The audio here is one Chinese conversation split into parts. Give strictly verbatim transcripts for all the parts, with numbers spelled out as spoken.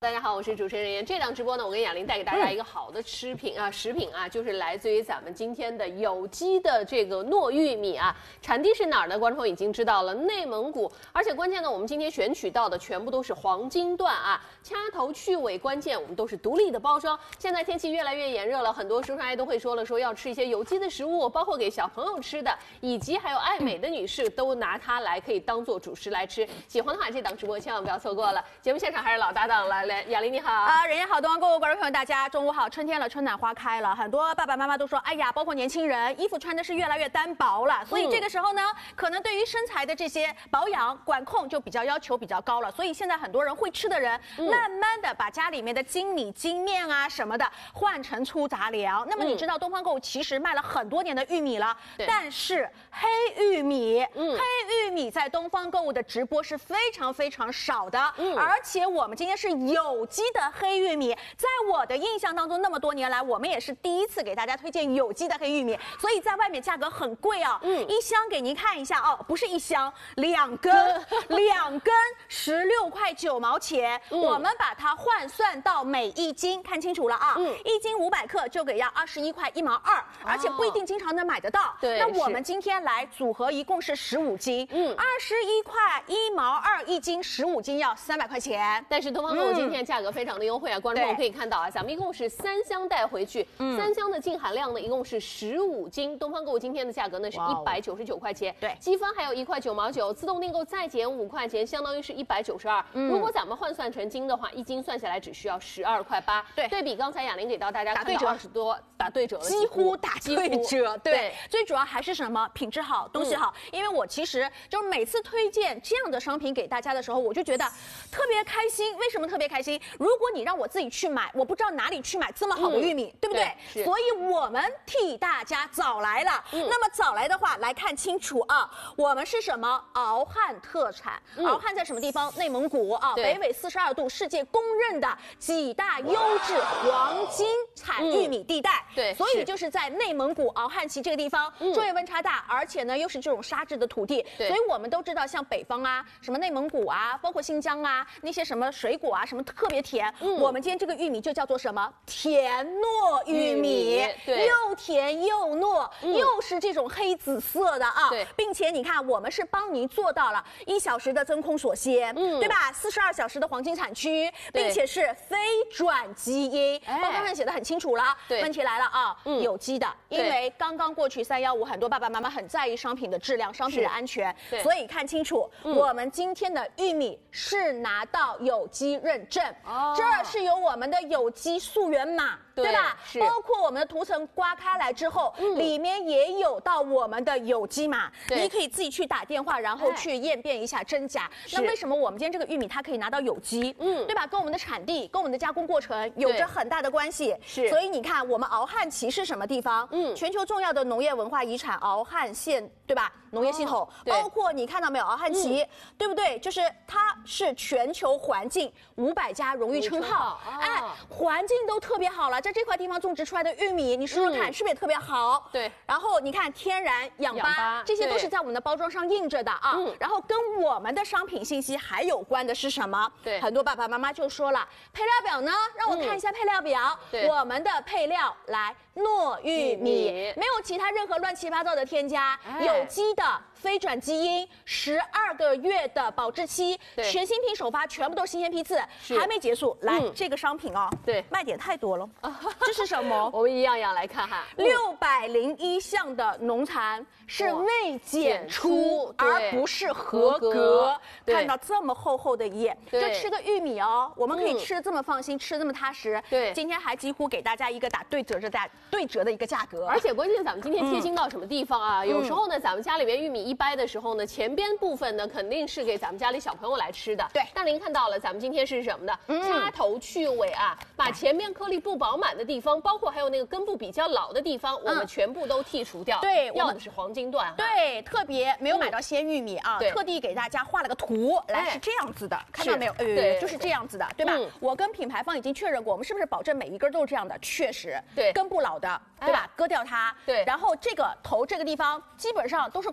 大家好，我是主持人妍。这档直播呢，我跟雅玲带给大家一个好的吃品啊，食品啊，就是来自于咱们今天的有机的这个糯玉米啊，产地是哪儿呢？观众朋友已经知道了，内蒙古。而且关键呢，我们今天选取到的全部都是黄金段啊，掐头去尾，关键我们都是独立的包装。现在天气越来越炎热了，很多叔叔阿姨都会说了，说要吃一些有机的食物，包括给小朋友吃的，以及还有爱美的女士都拿它来可以当做主食来吃。喜欢的话，这档直播千万不要错过了。节目现场还是老搭档来来。雅玲你好啊，人家好，东方购物观众朋友大家中午好，春天了，春暖花开了，很多爸爸妈妈都说，哎呀，包括年轻人，衣服穿的是越来越单薄了，所以这个时候呢，嗯、可能对于身材的这些保养管控就比较要求比较高了，所以现在很多人会吃的人，嗯、慢慢的把家里面的精米精面啊什么的换成粗杂粮。那么你知道东方购物其实卖了很多年的玉米了，嗯、但是黑玉米，嗯、黑玉米在东方购物的直播是非常非常少的，嗯、而且我们今天是有。有机的黑玉米，在我的印象当中，那么多年来，我们也是第一次给大家推荐有机的黑玉米，所以在外面价格很贵啊。嗯，一箱给您看一下哦，不是一箱，两根，两根十六块九毛钱。嗯、我们把它换算到每一斤，看清楚了啊。嗯，一斤五百克就给要二十一块一毛二，而且不一定经常能买得到。对，那我们今天来组合一共是十五斤，嗯，二十一块一毛二一斤，十五斤要三百块钱。 但是东方购物今天。价格非常的优惠啊！观众朋友可以看到啊，咱们一共是三箱带回去，嗯、三箱的净含量呢一共是十五斤。东方购物今天的价格呢是一百九十九块钱，对，积分还有一块九毛九，自动订购再减五块钱，相当于是一百九十二。如果咱们换算成斤的话，一斤算下来只需要十二块八。对，对比刚才雅玲给到大家打对折二十多，打对折了， 几乎打对折。对，最主要还是什么？品质好，东西好。嗯、因为我其实就是每次推荐这样的商品给大家的时候，我就觉得特别开心。为什么特别开心？如果你让我自己去买，我不知道哪里去买这么好的玉米，嗯、对不对？对，所以我们替大家找来了。嗯、那么找来的话，来看清楚啊，我们是什么？敖汉特产。嗯、敖汉在什么地方？内蒙古啊，北纬四十二度，世界公认的几大优质黄金产玉米地带。嗯、对，所以就是在内蒙古敖汉旗这个地方，昼夜温差大，而且呢又是这种沙质的土地，所以我们都知道，像北方啊，什么内蒙古啊，包括新疆啊，那些什么水果啊，什么特别甜。嗯、我们今天这个玉米就叫做什么？甜糯玉米，对，又甜又糯，嗯、又是这种黑紫色的啊。对，并且你看，我们是帮您做到了一小时的真空锁鲜，嗯，对吧？四十二小时的黄金产区，并且是非转基因，报告上写的很清楚了。对，问题来了啊，嗯、有机的，因为刚刚过去三幺五，很多爸爸妈妈很在意商品的质量、商品的安全，所以看清楚，嗯、我们今天的玉米是拿到有机认证。哦，这是有我们的有机溯源码， 对, 对吧？包括我们的涂层刮开来之后，嗯、里面也有到我们的有机码，你可以自己去打电话，然后去验辨一下真假。那为什么我们今天这个玉米它可以拿到有机？嗯，对吧？跟我们的产地、跟我们的加工过程有着很大的关系。是，所以你看，我们敖汉旗是什么地方？嗯，全球重要的农业文化遗产敖汉县，对吧？农业系统，哦、包括你看到没有敖汉旗，嗯、对不对？就是它是全球环境五百家荣誉称号，哦、哎，环境都特别好了，在这块地方种植出来的玉米，你说说看，嗯、是不是也特别好？对。然后你看天然氧吧，这些都是在我们的包装上印着的啊。嗯。然后跟我们的商品信息还有关的是什么？对。很多爸爸妈妈就说了，配料表呢？让我看一下配料表。对。我们的配料来糯玉米，没有其他任何乱七八糟的添加，有机的。非转基因，十二个月的保质期，全新品首发，全部都是新鲜批次，还没结束。来，嗯、这个商品哦，对，卖点太多了。这是什么？ 我们一样样来看哈。 六百零一项的农残是未检出，而不是合格。看到这么厚厚的一页，就吃个玉米哦，我们可以吃的这么放心，嗯、吃的这么踏实。对，今天还几乎给大家一个打对折的价，对折的一个价格。 而且关键咱们今天贴心到什么地方啊？嗯、有时候呢，咱们家里边玉米一掰的时候呢，前边部分呢肯定是给咱们家里小朋友来吃的。对，但您看到了，咱们今天是什么呢？嗯、掐头去尾啊，把前面颗粒不饱满的地方，包括还有那个根部比较老的地方，嗯、我们全部都剔除掉。对，要的是黄金段。 对，特别没有买到鲜玉米啊，嗯、特地给大家画了个图，来是这样子的，看到没有？呃，对，就是这样子的，对吧？嗯、我跟品牌方已经确认过，我们是不是保证每一根都是这样的？确实，对，根部老的，对吧？割掉它，对，然后这个头这个地方基本上都是空扁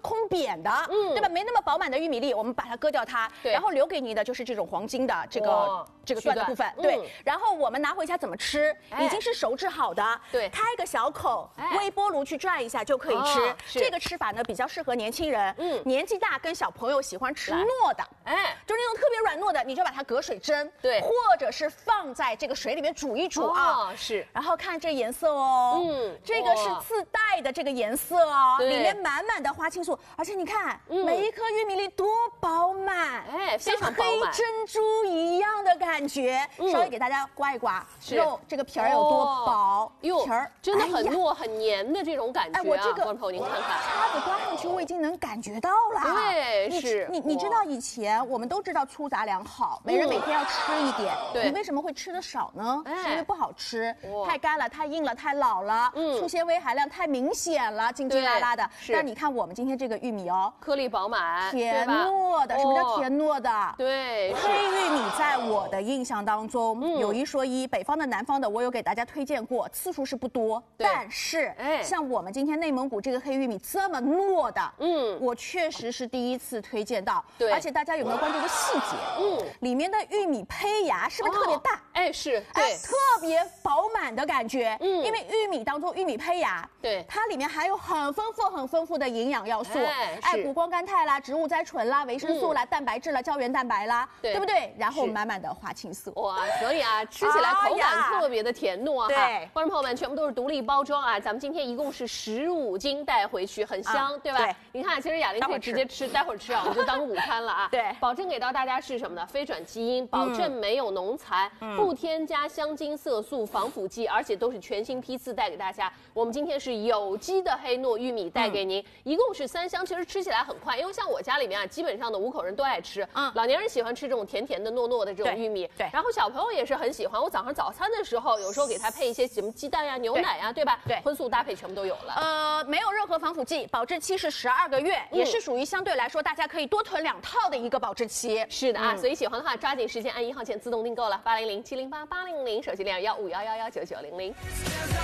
点的， 嗯， 对吧？没那么饱满的玉米粒，我们把它割掉它， 对， 然后留给你的就是这种黄金的这个、 哦、 这个段的部分， 嗯、 对。然后我们拿回家怎么吃？已经是熟制好的， 对， 开个小口， 哎、 微波炉去转一下就可以吃。 哦、 这个吃法呢比较适合年轻人，嗯，年纪大跟小朋友喜欢吃糯的，哎，就是那种特别软糯的，你就把它隔水蒸， 对， 或者是放在这个水里面煮一煮啊， 哦、是。 然后看这颜色哦，嗯，这个是自带的这个颜色哦，里面满满的花青素，而且你看、嗯、每一颗玉米粒多饱满， 哎，非常饱满， 像黑珍珠一样的感觉。嗯、稍微给大家刮一刮，肉这个皮儿有多薄， 哟、 哦，皮儿真的很糯、哎、很黏的这种感觉、啊。 哎，我这个观众朋友您看看， 叉子刮上去我已经能感觉到了。 对，是你你知道以前我们都知道粗杂粮好，每人每天要吃一点。 对、 嗯，你为什么会吃的少呢？ 哎、 是因为不好吃，太干了、太硬了、太老了，嗯，粗纤维含量太明显了，筋筋拉拉的。但你看我们今天这个玉米哦， 颗粒饱满， 甜糯的。什么叫甜糯的？ 对， 黑玉米在我的印象当中、嗯、有一说一，北方的、南方的，我有给大家推荐过，次数是不多，但是，哎，像我们今天内蒙古这个黑玉米这么糯的，嗯，我确实是第一次推荐到。对，而且大家有没有关注一个细节？嗯，里面的玉米胚芽是不是特别大？ 哦、哎，是，对， 哎，特别饱满的感觉。嗯，因为玉米当中玉米胚芽， 对， 它里面含有很丰富、很丰富的营养要素， 哎， 哎，谷胱甘肽啦、植物甾醇啦、维生素啦、嗯、蛋白质啦、胶原蛋白啦，对，对不对？然后满满的花青素。 哇，所以啊，吃起来口感特别的甜糯哈。 对， 观众朋友们，全部都是独立包装啊，咱们今天一共是十五斤带回去，很香，对吧？对，你看，其实雅玲可以直接吃，待会儿吃啊，我们就当午餐了啊。 对， 保证给到大家是什么呢？非转基因，保证没有农残，嗯、不添加香精、色素、防腐剂，而且都是全新批次带给大家。我们今天是有机的黑糯玉米带给您，嗯、一共是三箱，其实吃起来很快，因为像我家里面啊，基本上的五口人都爱吃，嗯，老年人喜欢吃这种甜甜的、糯糯的这种玉米，对，然后小朋友也是很喜欢。我早上早餐的时候，有时候给他配一些什么鸡蛋呀、牛奶呀，对吧？对，荤素搭配全部都有了。 呃，没有任何防腐剂，保质期是十二个月，嗯、也是属于相对来说大家可以多囤两套的一个保质期。 是的啊，嗯、所以喜欢的话抓紧时间按一号键自动订购了，八零零七零八八零零，手机零二幺五幺幺幺九九零零。